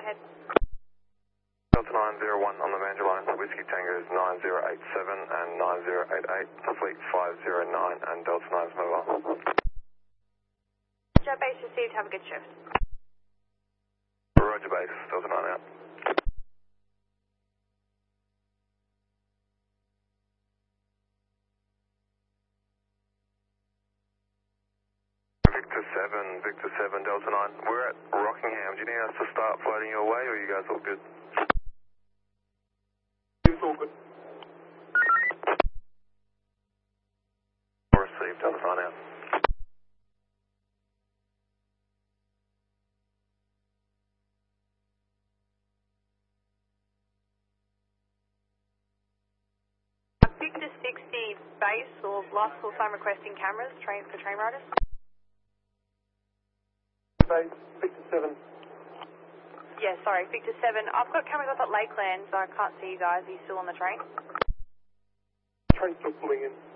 ahead. Delta 901 on the Vanger line. Whiskey Tango is 9087 and 9088. Fleet 509 and Delta 9's mobile. Jet base received. Have a good shift. Roger base. Delta 9 out. Victor 7, Delta 9. We're at Rockingham. Do you need us to start floating your way, or are you guys all good? It's all good. Received, Delta 9 out. Victor 60 base or last call sign requesting cameras for train riders. Base, Victor 7. Yeah, sorry, Victor 7. I've got cameras up at Lakeland, so I can't see you guys. Are you still on the train? Train's still pulling in.